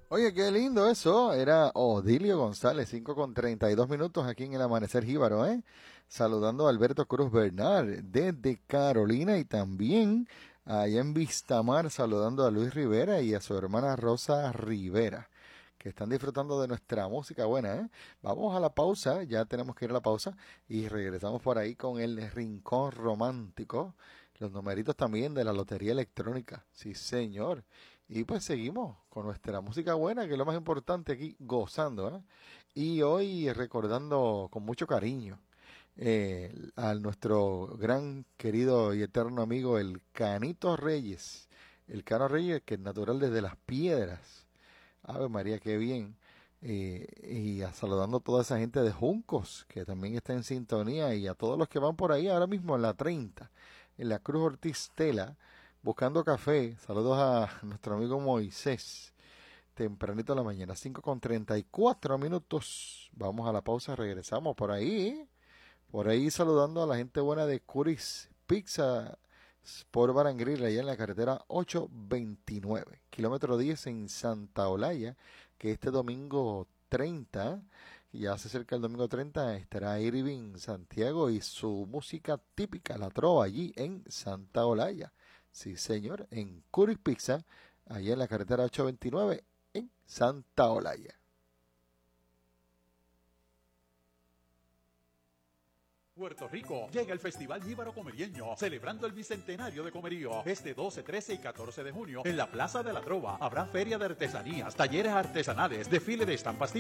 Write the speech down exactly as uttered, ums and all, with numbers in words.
Oye, qué lindo eso. Era Odilio González, cinco con treinta y dos minutos aquí en el Amanecer Jíbaro, ¿eh? Saludando a Alberto Cruz Bernal desde Carolina y también allá en Vistamar, saludando a Luis Rivera y a su hermana Rosa Rivera, que están disfrutando de nuestra música buena, ¿eh? Vamos a la pausa, ya tenemos que ir a la pausa y regresamos por ahí con el Rincón Romántico, los numeritos también de la Lotería Electrónica. Sí, señor. Y pues seguimos con nuestra música buena, que es lo más importante aquí, gozando, ¿eh? Y hoy recordando con mucho cariño eh, a nuestro gran querido y eterno amigo, el Canito Reyes. El Cano Reyes, que es natural desde Las Piedras. Ave María, qué bien. Eh, y a- saludando a toda esa gente de Juncos, que también está en sintonía, y a todos los que van por ahí ahora mismo en la treinta, en la Cruz Ortiz Tela, buscando café. Saludos a nuestro amigo Moisés, tempranito en la mañana, cinco con treinta y cuatro minutos. Vamos a la pausa, regresamos por ahí, por ahí saludando a la gente buena de Curis Pizza por Barangril, allá en la carretera ochocientos veintinueve, kilómetro diez en Santa Olaya, que este domingo treinta, ya se acerca el domingo treinta, estará Irving Santiago y su música típica, la trova, allí en Santa Olaya. Sí, señor, en Curis Pizza, allá en la carretera ochocientos veintinueve en Santa Olaya. Puerto Rico, llega el Festival Jíbaro Comerieño, celebrando el bicentenario de Comerío. Este doce, trece y catorce de junio, en la Plaza de la Trova, habrá feria de artesanías, talleres artesanales, desfile de estampas